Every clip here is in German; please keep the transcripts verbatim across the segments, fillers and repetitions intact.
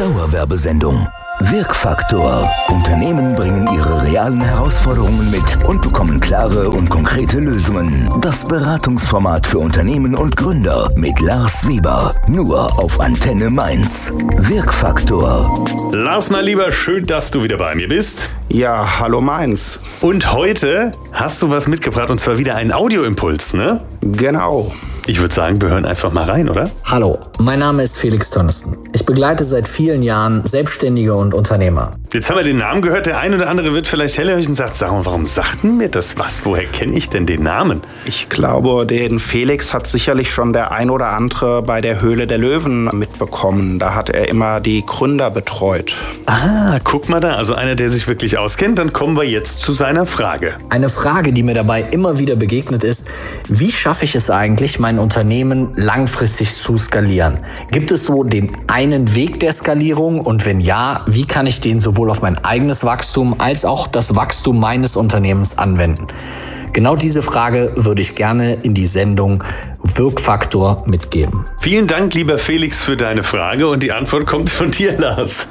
Dauerwerbesendung. Wirkfaktor. Unternehmen bringen ihre realen Herausforderungen mit und bekommen klare und konkrete Lösungen. Das Beratungsformat für Unternehmen und Gründer mit Lars Weber. Nur auf Antenne Mainz. Wirkfaktor. Lars, mein Lieber, schön, dass du wieder bei mir bist. Ja, hallo Mainz. Und heute hast du was mitgebracht, und zwar wieder einen Audioimpuls, ne? Genau. Ich würde sagen, wir hören einfach mal rein, oder? Hallo, mein Name ist Felix Tönnissen. Ich begleite seit vielen Jahren Selbstständige und Unternehmer. Jetzt haben wir den Namen gehört. Der ein oder andere wird vielleicht hellhörig und sagt, sag mal, warum sagten mir das was? Woher kenne ich denn den Namen? Ich glaube, den Felix hat sicherlich schon der ein oder andere bei der Höhle der Löwen mitbekommen. Da hat er immer die Gründer betreut. Ah, guck mal da. Also einer, der sich wirklich auskennt. Dann kommen wir jetzt zu seiner Frage. Eine Frage, die mir dabei immer wieder begegnet ist: Wie schaffe ich es eigentlich, mein Unternehmen langfristig zu skalieren? Gibt es so den einen Weg der Skalierung? Und wenn ja, wie kann ich den sowohl auf mein eigenes Wachstum als auch das Wachstum meines Unternehmens anwenden? Genau diese Frage würde ich gerne in die Sendung Wirkfaktor mitgeben. Vielen Dank, lieber Felix, für deine Frage, und die Antwort kommt von dir, Lars.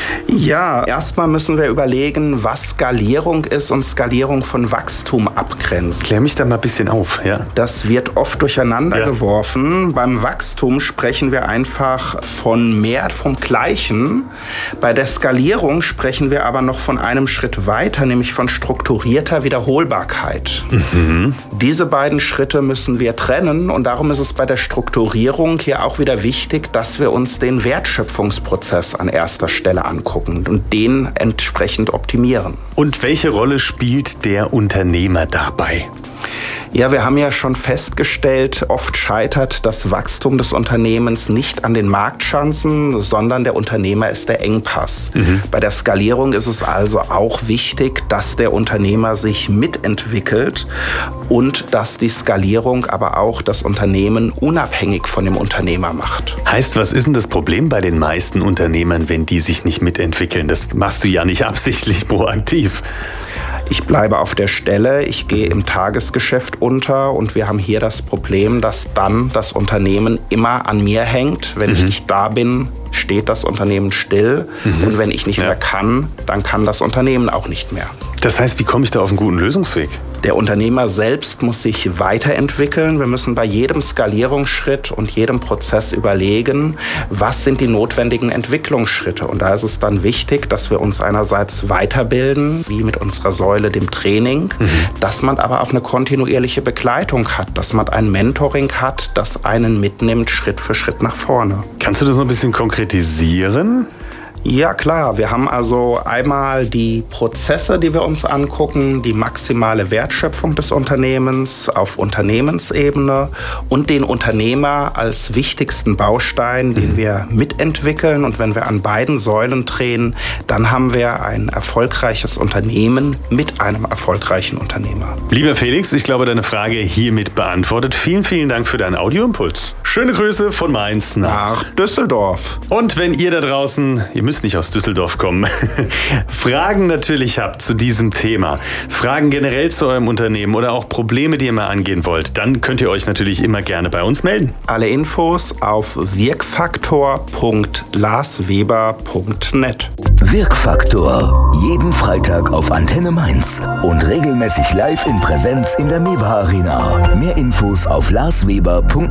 Ja, erstmal müssen wir überlegen, was Skalierung ist und Skalierung von Wachstum abgrenzt. Klär mich da mal ein bisschen auf, ja? Das wird oft durcheinander Ja. geworfen. Beim Wachstum sprechen wir einfach von mehr vom Gleichen. Bei der Skalierung sprechen wir aber noch von einem Schritt weiter, nämlich von strukturierter Wiederholbarkeit. Mhm. Diese beiden Schritte müssen wir trennen, und darum ist es bei der Strukturierung hier auch wieder wichtig, dass wir uns den Wertschöpfungsprozess an erster Stelle angucken und den entsprechend optimieren. Und welche Rolle spielt der Unternehmer dabei? Ja, wir haben ja schon festgestellt, oft scheitert das Wachstum des Unternehmens nicht an den Marktchancen, sondern der Unternehmer ist der Engpass. Mhm. Bei der Skalierung ist es also auch wichtig, dass der Unternehmer sich mitentwickelt und dass die Skalierung aber auch das Unternehmen unabhängig von dem Unternehmer macht. Heißt, was ist denn das Problem bei den meisten Unternehmern, wenn die sich nicht mitentwickeln? Das machst du ja nicht absichtlich proaktiv. Ich bleibe auf der Stelle, ich gehe im Tagesgeschäft unter, und wir haben hier das Problem, dass dann das Unternehmen immer an mir hängt. Wenn mhm. ich nicht da bin, steht das Unternehmen still. Mhm. Und wenn ich nicht ja. mehr kann, dann kann das Unternehmen auch nicht mehr. Das heißt, wie komme ich da auf einen guten Lösungsweg? Der Unternehmer selbst muss sich weiterentwickeln. Wir müssen bei jedem Skalierungsschritt und jedem Prozess überlegen, was sind die notwendigen Entwicklungsschritte. Und da ist es dann wichtig, dass wir uns einerseits weiterbilden, wie mit unserer Säule, dem Training, mhm. dass man aber auch eine kontinuierliche Begleitung hat, dass man ein Mentoring hat, das einen mitnimmt, Schritt für Schritt nach vorne. Kannst du das noch ein bisschen konkretisieren? Ja, klar. Wir haben also einmal die Prozesse, die wir uns angucken, die maximale Wertschöpfung des Unternehmens auf Unternehmensebene und den Unternehmer als wichtigsten Baustein, den mhm. wir mitentwickeln. Und wenn wir an beiden Säulen drehen, dann haben wir ein erfolgreiches Unternehmen mit einem erfolgreichen Unternehmer. Lieber Felix, ich glaube, deine Frage hiermit beantwortet. Vielen, vielen Dank für deinen Audioimpuls. Schöne Grüße von Mainz nach, nach Düsseldorf. Und wenn ihr da draußen, ihr müsst nicht aus Düsseldorf kommen, Fragen natürlich habt zu diesem Thema, Fragen generell zu eurem Unternehmen oder auch Probleme, die ihr mal angehen wollt, dann könnt ihr euch natürlich immer gerne bei uns melden. Alle Infos auf wirkfaktor punkt larsweber punkt net. Wirkfaktor. Jeden Freitag auf Antenne Mainz und regelmäßig live in Präsenz in der Mewa Arena. Mehr Infos auf larsweber punkt net.